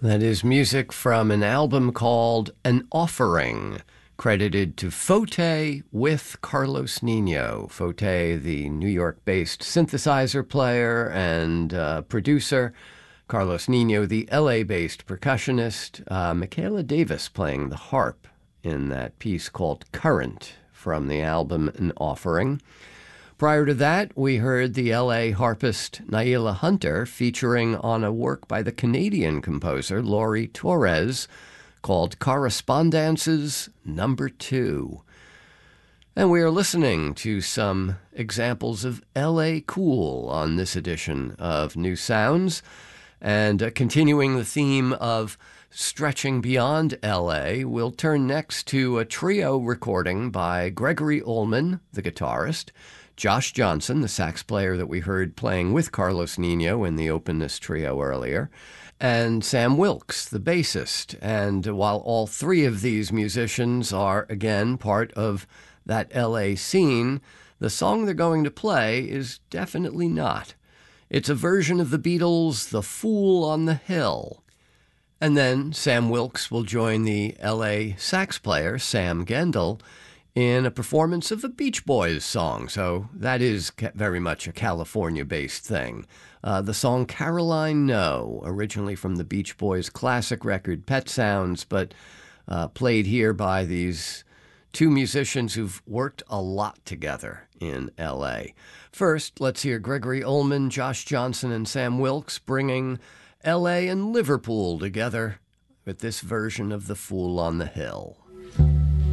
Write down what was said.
That is music from an album called An Offering, credited to Fote with Carlos Nino. Fote, the New York-based synthesizer player and producer. Carlos Nino, the LA-based percussionist. Michaela Davis playing the harp in that piece called Current from the album An Offering. Prior to that, we heard the L.A. harpist Naila Hunter featuring on a work by the Canadian composer Laurie Torres called Correspondances No. 2. And we are listening to some examples of L.A. cool on this edition of New Sounds, and continuing the theme of stretching beyond L.A., we'll turn next to a trio recording by Gregory Ullman, the guitarist, Josh Johnson, the sax player that we heard playing with Carlos Nino in the Openness Trio earlier, and Sam Wilkes, the bassist. And while all three of these musicians are, again, part of that LA scene, the song they're going to play is definitely not. It's a version of the Beatles' The Fool on the Hill. And then Sam Wilkes will join the LA sax player, Sam Gendel, in a performance of the Beach Boys song. So that is very much a California-based thing. The song Caroline No, originally from the Beach Boys' classic record Pet Sounds, but played here by these two musicians who've worked a lot together in L.A. First, let's hear Gregory Ullman, Josh Johnson, and Sam Wilkes bringing L.A. and Liverpool together with this version of The Fool on the Hill.